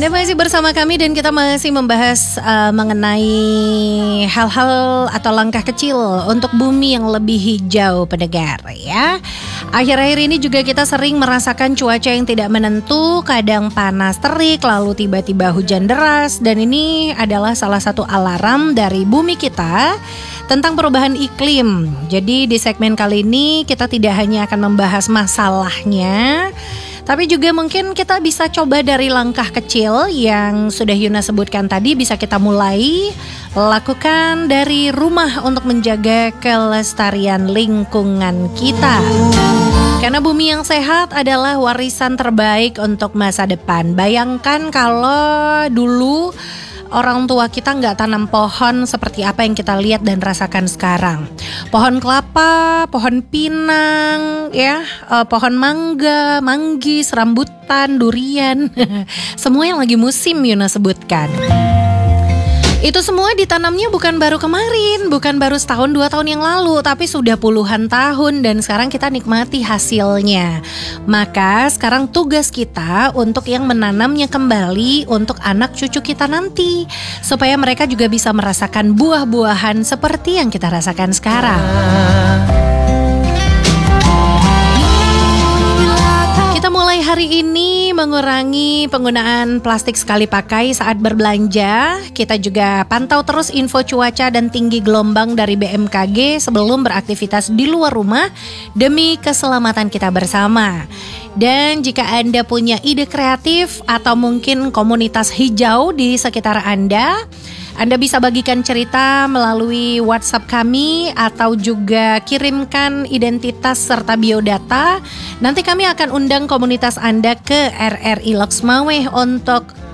Anda masih bersama kami dan kita masih membahas mengenai hal-hal atau langkah kecil untuk bumi yang lebih hijau, pendengar ya. Akhir-akhir ini juga kita sering merasakan cuaca yang tidak menentu, kadang panas terik, lalu tiba-tiba hujan deras. Dan ini adalah salah satu alarm dari bumi kita tentang perubahan iklim. Jadi di segmen kali ini kita tidak hanya akan membahas masalahnya, tapi juga mungkin kita bisa coba dari langkah kecil yang sudah Yuna sebutkan tadi. Bisa kita mulai lakukan dari rumah untuk menjaga kelestarian lingkungan kita. Karena bumi yang sehat adalah warisan terbaik untuk masa depan. Bayangkan kalau dulu orang tua kita nggak tanam pohon seperti apa yang kita lihat dan rasakan sekarang. Pohon kelapa, pohon pinang, ya, pohon mangga, manggis, rambutan, durian, semua yang lagi musim Yuna sebutkan. Itu semua ditanamnya bukan baru kemarin, bukan baru setahun 2 tahun yang lalu, tapi sudah puluhan tahun dan sekarang kita nikmati hasilnya. Maka sekarang tugas kita untuk yang menanamnya kembali untuk anak cucu kita nanti, supaya mereka juga bisa merasakan buah-buahan seperti yang kita rasakan sekarang. Kita mulai hari ini mengurangi penggunaan plastik sekali pakai saat berbelanja. Kita juga pantau terus info cuaca dan tinggi gelombang dari BMKG sebelum beraktivitas di luar rumah demi keselamatan kita bersama. Dan jika Anda punya ide kreatif atau mungkin komunitas hijau di sekitar Anda bisa bagikan cerita melalui WhatsApp kami atau juga kirimkan identitas serta biodata. Nanti kami akan undang komunitas Anda ke RRI Loksmawe untuk